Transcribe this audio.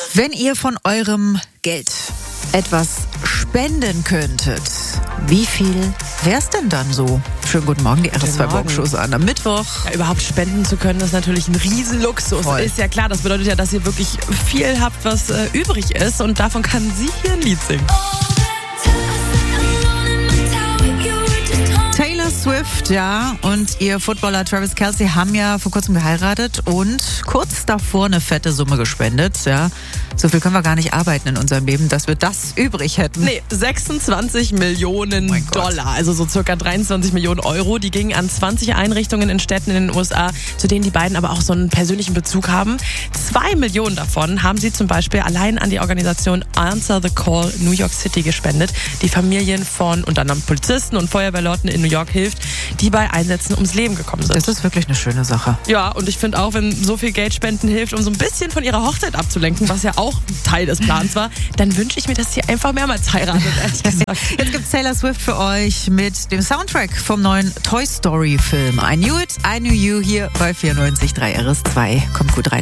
Wenn ihr von eurem Geld etwas spenden könntet, wie viel wär's denn dann so? Schönen guten Morgen, die RS2-Wochenshows an am Mittwoch. Ja, überhaupt spenden zu können, ist natürlich ein Riesenluxus. Voll. Ist ja klar, das bedeutet ja, dass ihr wirklich viel habt, was übrig ist. Und davon kann sie hier ein Lied singen. Taylor Swift, ja, und ihr Footballer Travis Kelce haben ja vor kurzem geheiratet und kurz davor eine fette Summe gespendet, ja. So viel können wir gar nicht arbeiten in unserem Leben, dass wir das übrig hätten. Nee, 26 Millionen Dollar, also so circa 23 Millionen Euro. Die gingen an 20 Einrichtungen in Städten in den USA, zu denen die beiden aber auch so einen persönlichen Bezug haben. 2 Millionen davon haben sie zum Beispiel allein an die Organisation Answer the Call New York City gespendet, die Familien von unter anderem Polizisten und Feuerwehrleuten in New York hilft, die bei Einsätzen ums Leben gekommen sind. Das ist wirklich eine schöne Sache. Ja, und ich finde auch, wenn so viel Geld spenden hilft, um so ein bisschen von ihrer Hochzeit abzulenken, was ja auch Teil des Plans war, dann wünsche ich mir, dass sie einfach mehrmals heiratet, ehrlich gesagt. Jetzt gibt's Taylor Swift für euch mit dem Soundtrack vom neuen Toy Story Film. I Knew It, I Knew You hier bei 94.3 RS2. Kommt gut rein.